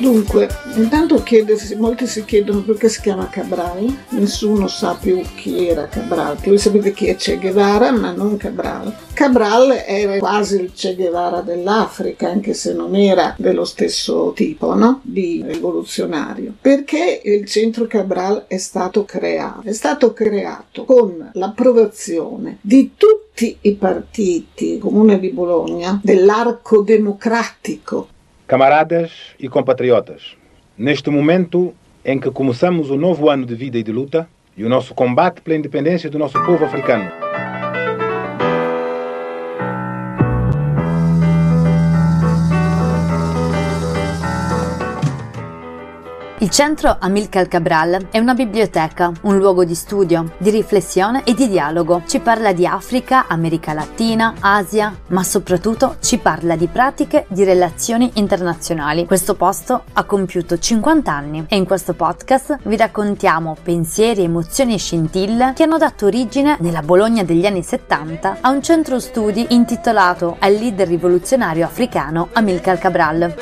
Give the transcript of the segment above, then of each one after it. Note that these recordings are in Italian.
Dunque, intanto molti si chiedono perché si chiama Cabral, nessuno sa più chi era Cabral. Voi sapete chi è Che Guevara, ma non Cabral. Cabral era quasi il Che Guevara dell'Africa, anche se non era dello stesso tipo, no? Di rivoluzionario. Perché il centro Cabral è stato creato? È stato creato con l'approvazione di tutti i partiti Comune di Bologna dell'arco democratico. Camaradas e compatriotas, neste momento em que começamos o novo ano de vida e de luta e o nosso combate pela independência do nosso povo africano. Il centro Amílcar Cabral è una biblioteca, un luogo di studio, di riflessione e di dialogo. Ci parla di Africa, America Latina, Asia, ma soprattutto ci parla di pratiche di relazioni internazionali. Questo posto ha compiuto 50 anni e in questo podcast vi raccontiamo pensieri, emozioni e scintille che hanno dato origine, nella Bologna degli anni 70, a un centro studi intitolato al leader rivoluzionario africano Amílcar Cabral.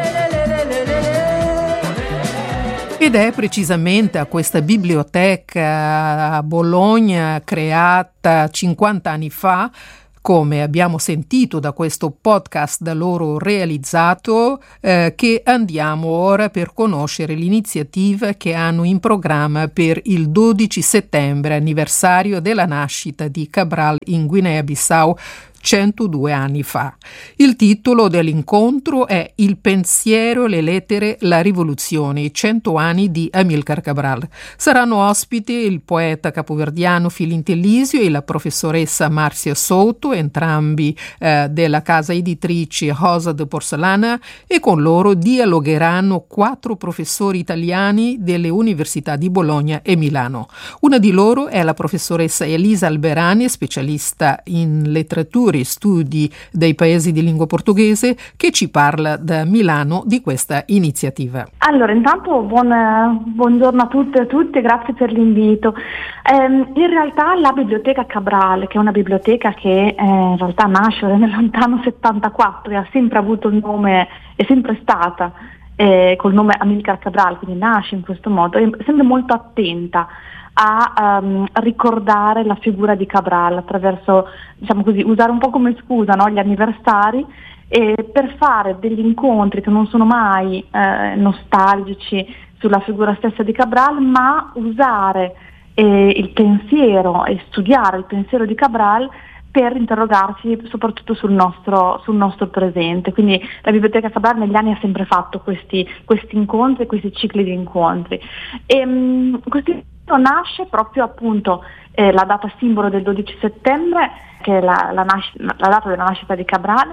Ed è precisamente a questa biblioteca a Bologna, creata 50 anni fa, come abbiamo sentito da questo podcast da loro realizzato, che andiamo ora per conoscere l'iniziativa che hanno in programma per il 12 settembre, anniversario della nascita di Cabral in Guinea-Bissau, 102 anni fa. Il titolo dell'incontro è Il pensiero, le lettere, la rivoluzione, i 100 anni di Amílcar Cabral. Saranno ospiti il poeta capoverdiano Filintellisio e la professoressa Marcia Souto, entrambi della casa editrice Rosa de Porcelana, e con loro dialogheranno 4 professori italiani delle università di Bologna e Milano. Una di loro è la professoressa Elisa Alberani, specialista in letteratura e studi dei paesi di lingua portoghese, che ci parla da Milano di questa iniziativa. Allora, intanto buongiorno a tutte e a tutti, grazie per l'invito. In realtà la Biblioteca Cabral, che è una biblioteca che in realtà nasce nel lontano 74 e ha sempre avuto il nome, è sempre stata col nome Amílcar Cabral, quindi nasce in questo modo, è sempre molto attenta a ricordare la figura di Cabral attraverso, diciamo così, usare un po' come scusa, no, gli anniversari, per fare degli incontri che non sono mai nostalgici sulla figura stessa di Cabral, ma usare il pensiero e studiare il pensiero di Cabral per interrogarsi soprattutto sul nostro presente. Quindi la Biblioteca Cabral negli anni ha sempre fatto questi incontri, questi cicli di incontri. Questo nasce proprio appunto la data simbolo del 12 settembre, che è la data della nascita di Cabral,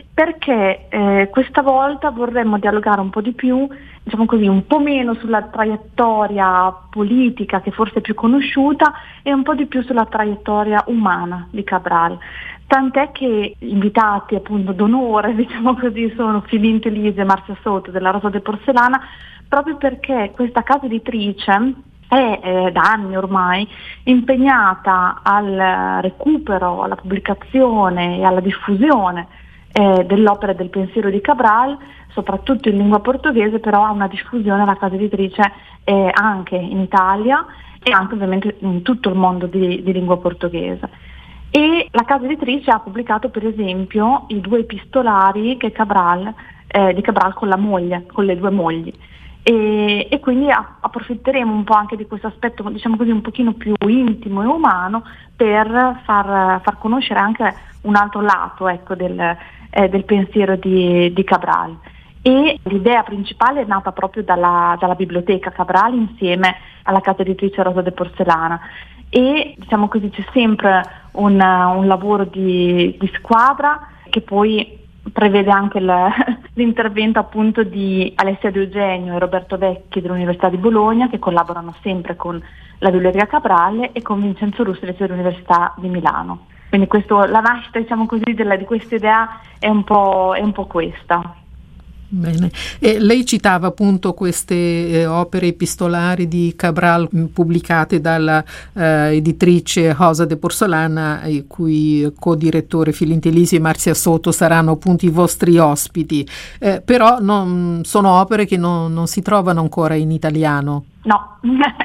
perché questa volta vorremmo dialogare un po' di più, diciamo così, un po' meno sulla traiettoria politica, che forse è più conosciuta, e un po' di più sulla traiettoria umana di Cabral. Tant'è che invitati appunto d'onore, diciamo così, sono Filintellisio e Marcia Souto della Rosa de Porcelana, proprio perché questa casa editrice è da anni ormai impegnata al recupero, alla pubblicazione e alla diffusione dell'opera e del pensiero di Cabral, soprattutto in lingua portoghese, però ha una diffusione la casa editrice anche in Italia e anche ovviamente in tutto il mondo di lingua portoghese. E la casa editrice ha pubblicato per esempio i 2 epistolari di Cabral con la moglie, con le 2 mogli. E quindi approfitteremo un po' anche di questo aspetto, diciamo così, un pochino più intimo e umano, per far conoscere anche un altro lato, ecco, del pensiero di Cabral. E l'idea principale è nata proprio dalla Biblioteca Cabral insieme alla casa editrice Rosa de Porcelana, e diciamo così c'è sempre un lavoro di squadra che poi prevede anche l'intervento appunto di Alessia De Eugenio e Roberto Vecchi dell'Università di Bologna, che collaborano sempre con la Biblioteca Cabral, e con Vincenzo Russo dell'Università di Milano. Quindi la nascita, diciamo così, di questa idea è un po' questa. Bene. E lei citava appunto queste opere epistolari di Cabral pubblicate dalla editrice Rosa de Porcelana, i cui co-direttore Filinto Elisi e Marzia Soto saranno appunto i vostri ospiti, però sono opere che non si trovano ancora in italiano. No,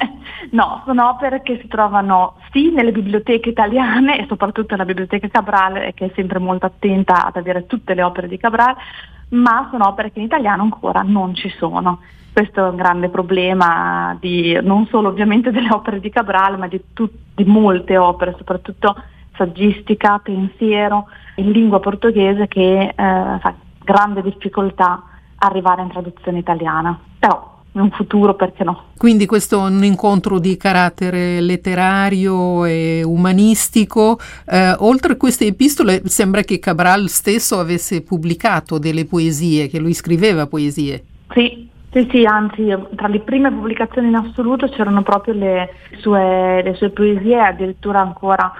no, sono opere che si trovano sì nelle biblioteche italiane e soprattutto nella biblioteca Cabral, che è sempre molto attenta ad avere tutte le opere di Cabral, ma sono opere che in italiano ancora non ci sono. Questo è un grande problema non solo ovviamente delle opere di Cabral, ma di molte opere, soprattutto saggistica, pensiero, in lingua portoghese, che fa grande difficoltà arrivare in traduzione italiana. Però in un futuro, perché no? Quindi questo è un incontro di carattere letterario e umanistico. Oltre a queste epistole, sembra che Cabral stesso avesse pubblicato delle poesie, che lui scriveva poesie. Sì, anzi, tra le prime pubblicazioni in assoluto c'erano proprio le sue poesie, addirittura ancora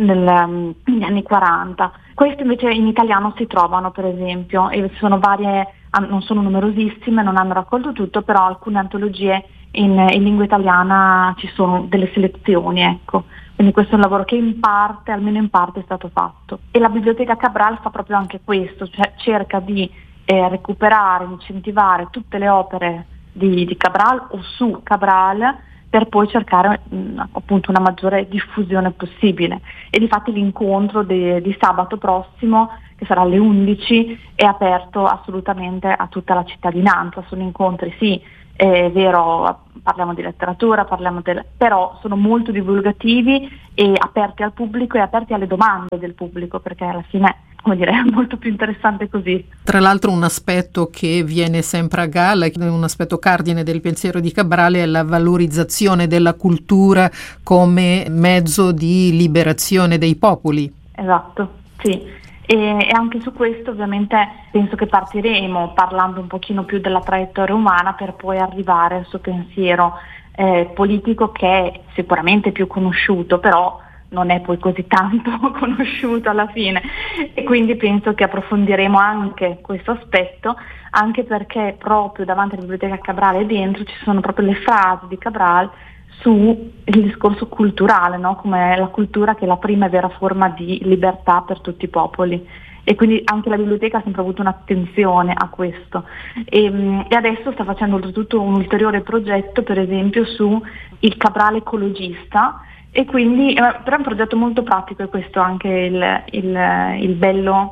negli anni 40. Queste invece in italiano si trovano, per esempio, e sono varie, non sono numerosissime, non hanno raccolto tutto, però alcune antologie in lingua italiana ci sono delle selezioni, ecco. Quindi questo è un lavoro che almeno in parte, è stato fatto. E la Biblioteca Cabral fa proprio anche questo, cioè cerca di recuperare, incentivare tutte le opere di Cabral o su Cabral, per poi cercare appunto una maggiore diffusione possibile. E difatti l'incontro di sabato prossimo, che sarà alle 11, è aperto assolutamente a tutta la cittadinanza. Sono incontri, sì, è vero, parliamo di letteratura, però sono molto divulgativi e aperti al pubblico e aperti alle domande del pubblico, perché alla fine, come dire, è molto più interessante così. Tra l'altro un aspetto che viene sempre a galla, un aspetto cardine del pensiero di Cabral, è la valorizzazione della cultura come mezzo di liberazione dei popoli. Esatto, sì. E anche su questo ovviamente penso che partiremo parlando un pochino più della traiettoria umana, per poi arrivare al suo pensiero politico, che è sicuramente più conosciuto, però non è poi così tanto conosciuto alla fine, e quindi penso che approfondiremo anche questo aspetto, anche perché proprio davanti alla Biblioteca Cabral e dentro ci sono proprio le frasi di Cabral sul discorso culturale, no? Come la cultura che è la prima e vera forma di libertà per tutti i popoli, e quindi anche la biblioteca ha sempre avuto un'attenzione a questo, e adesso sta facendo oltretutto un ulteriore progetto, per esempio su il Cabral ecologista, e quindi però è un progetto molto pratico, e questo anche il bello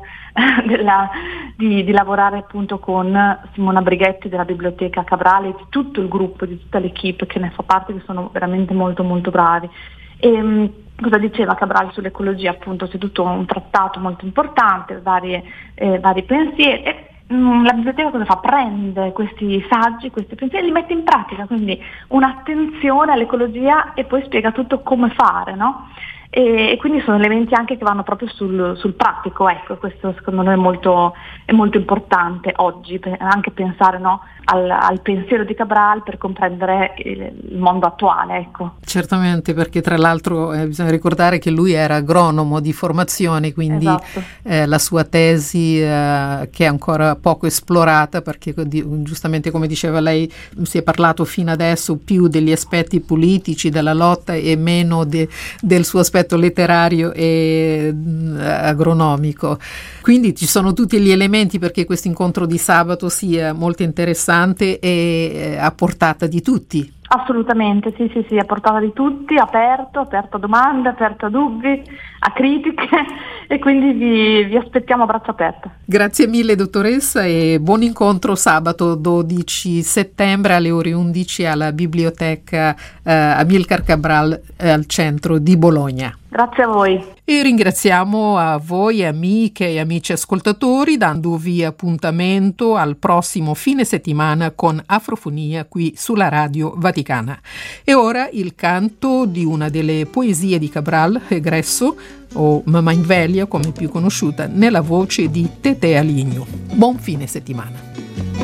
di lavorare appunto con Simona Brighetti della Biblioteca Cabral e di tutto il gruppo, di tutta l'equipe che ne fa parte, che sono veramente molto molto bravi. E cosa diceva Cabral sull'ecologia? Appunto c'è tutto un trattato molto importante, vari pensieri. La biblioteca cosa fa? Prende questi saggi, questi pensieri e li mette in pratica, quindi un'attenzione all'ecologia, e poi spiega tutto come fare, no? E quindi sono elementi anche che vanno proprio sul pratico, ecco. Questo secondo noi è molto importante oggi, anche pensare, no, al pensiero di Cabral per comprendere il mondo attuale, ecco. Certamente, perché tra l'altro bisogna ricordare che lui era agronomo di formazione, quindi esatto. La sua tesi che è ancora poco esplorata, perché giustamente come diceva lei si è parlato fino adesso più degli aspetti politici della lotta e meno del suo aspetto letterario e agronomico. Quindi ci sono tutti gli elementi perché questo incontro di sabato sia molto interessante e a portata di tutti. Assolutamente, sì, a portata di tutti, aperto a domande, aperto a dubbi, a critiche, e quindi vi aspettiamo a braccia aperte. Grazie mille dottoressa, e buon incontro sabato 12 settembre alle ore 11 alla Biblioteca Amilcar Cabral al centro di Bologna. Grazie a voi. E ringraziamo a voi amiche e amici ascoltatori, dandovi appuntamento al prossimo fine settimana con Afrofonia qui sulla Radio Vaticana. E ora il canto di una delle poesie di Cabral, Egresso, o Mamma Invelia come più conosciuta, nella voce di Tete Aligno. Buon fine settimana.